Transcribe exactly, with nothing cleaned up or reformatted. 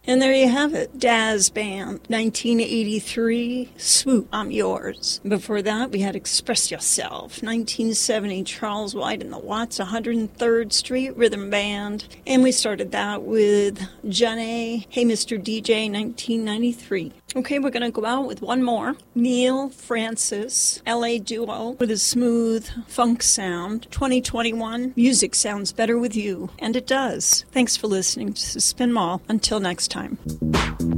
And there you have it, Dazz Band, nineteen eighty-three, Swoop, I'm Yours. Before that, we had Express Yourself, nineteen seventy, Charles White and the Watts, one hundred third Street Rhythm Band. And we started that with Johnny, Hey Mister D J, nineteen ninety-three. Okay, we're going to go out with one more. Neil Francis, L A duo, with a smooth funk sound. twenty twenty-one, music sounds better with you. And it does. Thanks for listening to Spin Mall. Until next time.